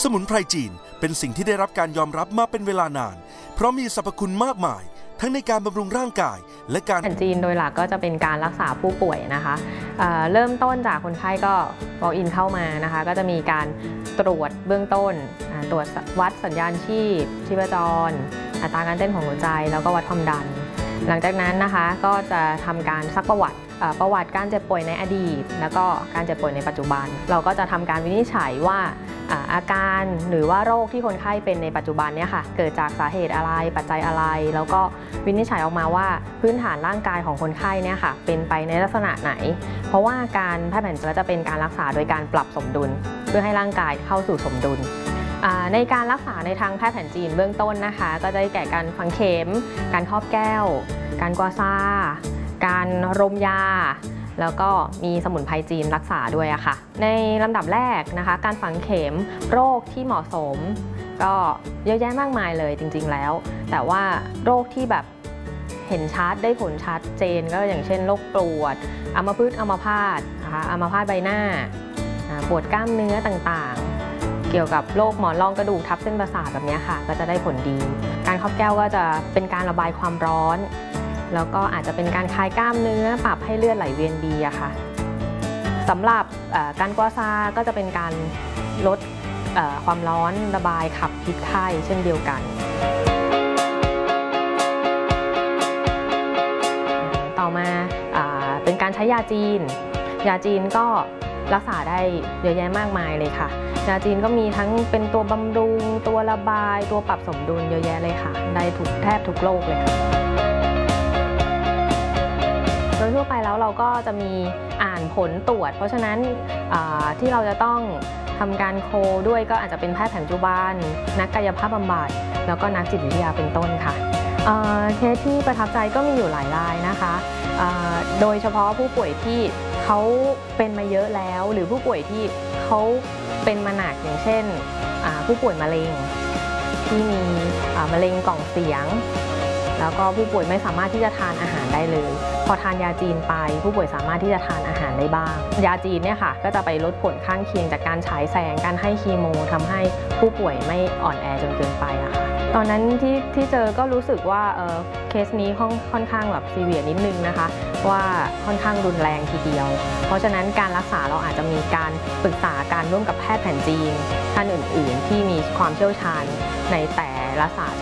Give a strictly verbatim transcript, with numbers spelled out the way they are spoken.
สมุนไพรจีนเป็นสิ่งที่ได้รับการยอมรับมาเป็นเวลานานเพราะมีสรรพคุณมากมายทั้งในการบำรุงร่างกายและการแผนจีนโดยหลักก็จะเป็นการรักษาผู้ป่วยนะคะเอ่อเริ่มต้นจากคนไข้ก็ walk in เข้ามานะคะก็จะมีการตรวจเบื้องต้นตรวจวัดสัญญาณชีพชีพจรอัตราการเต้นของหัวใจแล้วก็วัดความดันหลังจากนั้นนะคะก็จะทำการซักประวัติประวัติการเจ็บป่วยในอดีตแล้วก็การเจ็บป่วยในปัจจุบันเราก็จะทำการวินิจฉัยว่าอาการหรือว่าโรคที่คนไข้เป็นในปัจจุบันเนี่ยค่ะเกิดจากสาเหตุอะไรปัจจัยอะไรแล้วก็วินิจฉัยออกมาว่าพื้นฐานร่างกายของคนไข้เนี่ยค่ะเป็นไปในลักษณะไหนเพราะว่าการแพทย์แผนจีนจะเป็นการรักษาโดยการปรับสมดุลเพื่อให้ร่างกายเข้าสู่สมดุลในการรักษาในทางแพทย์แผนจีนเบื้องต้นนะคะก็จะได้แก่การฝังเข็มการครอบแก้วการกวาซาการรมยาแล้วก็มีสมุนไพรจีนรักษาด้วยอะค่ะในลำดับแรกนะคะการฝังเข็มโรคที่เหมาะสมก็เยอะแยะมากมายเลยจริงๆแล้วแต่ว่าโรคที่แบบเห็นชัดได้ผลชัดเจนก็อย่างเช่นโรคปวดอัมพฤกษ์อัมพาตนะคะอัมพาตใบหน้าปวดกล้ามเนื้อต่างๆเกี่ยวกับโรคหมอนรองกระดูกทับเส้นประสาทแบบนี้ค่ะก็จะได้ผลดีการครอบแก้วก็จะเป็นการระบายความร้อนแล้วก็อาจจะเป็นการคลายกล้ามเนื้อปรับให้เลือดไหลเวียนดีอะค่ะสำหรับการกวาซาก็จะเป็นการลดความร้อนระบายขับพิษไข้เช่นเดียวกันต่อมาเป็นการใช้ยาจีนยาจีนก็รักษาได้เยอะแยะมากมายเลยค่ะยาจีนก็มีทั้งเป็นตัวบำรุงตัวระบายตัวปรับสมดุลเยอะแยะเลยค่ะได้ทุกแทบทุกโรคเลยค่ะโดยทั่วไปแล้วเราก็จะมีอ่านผลตรวจเพราะฉะนั้นที่เราจะต้องทำการโคด้วยก็อาจจะเป็นแพทย์แผนปัจจุบันนักกายภาพบำบัดแล้วก็นักจิตวิทยาเป็นต้นค่ะเคสที่ประทับใจก็มีอยู่หลายรายนะคะโดยเฉพาะผู้ป่วยที่เขาเป็นมาเยอะแล้วหรือผู้ป่วยที่เขาเป็นมาหนักอย่างเช่นผู้ป่วยมะเร็งที่มีมะเร็งกล่องเสียงแล้วก็ผู้ป่วยไม่สามารถที่จะทานอาหารได้เลยพอทานยาจีนไปผู้ป่วยสามารถที่จะทานอาหารได้บ้างยาจีนเนี่ยค่ะก็จะไปลดผลข้างเคียงจากการฉายแสงการให้คีโมทำให้ผู้ป่วยไม่อ่อนแอจนเกินไปอะค่ะตอนนั้นที่ที่เจอก็รู้สึกว่าเออเคสนี้ค่อนข้างแบบซีเวียร์นิดนึงนะคะว่าค่อนข้างรุนแรงทีเดียวเพราะฉะนั้นการรักษาเราอาจจะมีการปรึกษาการร่วมกับแพทย์แผนจีนท่านอื่นๆที่มีความเชี่ยวชาญในแต่ละศาสตร์